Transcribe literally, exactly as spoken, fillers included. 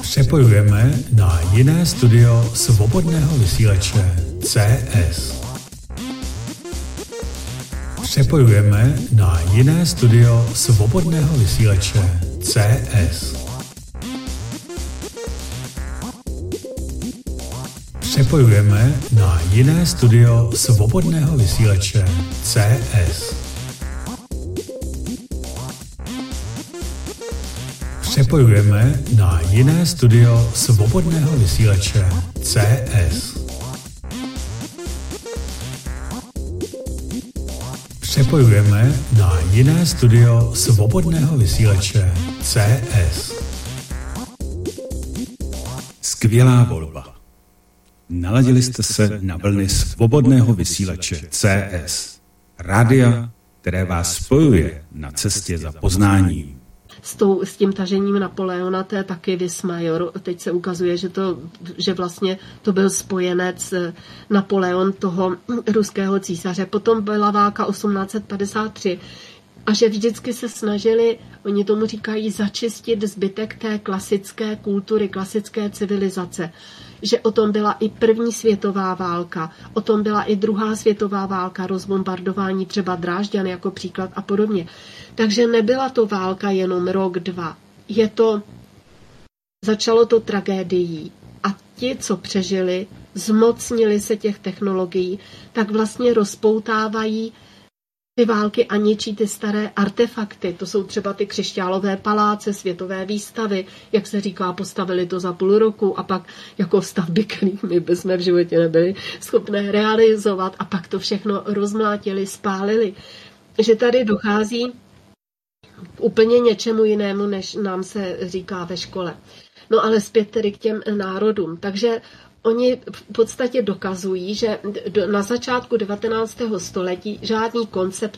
Přepojujeme na jiné studio svobodného vysílače C S. Přepojujeme na jiné studio svobodného vysílače C S. Přepojujeme na jiné studio svobodného vysílače C S. Přepojujeme na jiné studio svobodného vysílače C S. Přepojujeme na jiné studio svobodného vysílače C S. Skvělá volba. Naladili jste se na vlny svobodného vysílače C S. Rádia, které vás spojuje na cestě za poznáním. S, tou, s tím tažením Napoleona, to je taky Vismajor. Teď se ukazuje, že, to, že vlastně to byl spojenec Napoleon toho ruského císaře. Potom byla válka osmnáct set padesát tři a že vždycky se snažili, oni tomu říkají, začistit zbytek té klasické kultury, klasické civilizace. Že o tom byla i první světová válka, o tom byla i druhá světová válka, rozbombardování třeba Drážďan jako příklad a podobně. Takže nebyla to válka jenom rok, dva. Je to, začalo to tragédií a ti, co přežili, zmocnili se těch technologií, tak vlastně rozpoutávají ty války a ničí ty staré artefakty. To jsou třeba ty křišťálové paláce, světové výstavy, jak se říká, postavili to za půl roku a pak jako stavby, které my bychom v životě nebyli schopné realizovat a pak to všechno rozmlátili, spálili. Že tady dochází k úplně něčemu jinému, než nám se říká ve škole. No ale zpět tedy k těm národům. Takže oni v podstatě dokazují, že na začátku devatenáctého století žádný koncept